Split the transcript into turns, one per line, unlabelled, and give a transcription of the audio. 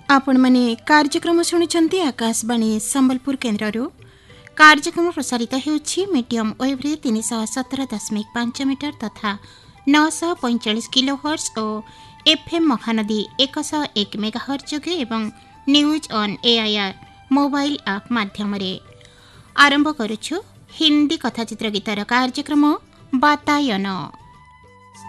आपण माने कार्यक्रम शुणुचंती आकाशवाणी संबलपुर केन्द्ररू कार्यक्रम प्रसारित हेउछि मीडियम वेव्रे 317.5 मीटर तथा 945 किलोहर्ट्ज और एफएम महानदी 101 मेगाहर्ट्ज जोगे एवं news on AIR mobile app माध्यम आरंभ करुछु हिंदी कथाचित्र गीतार कार्यक्रम बातायन।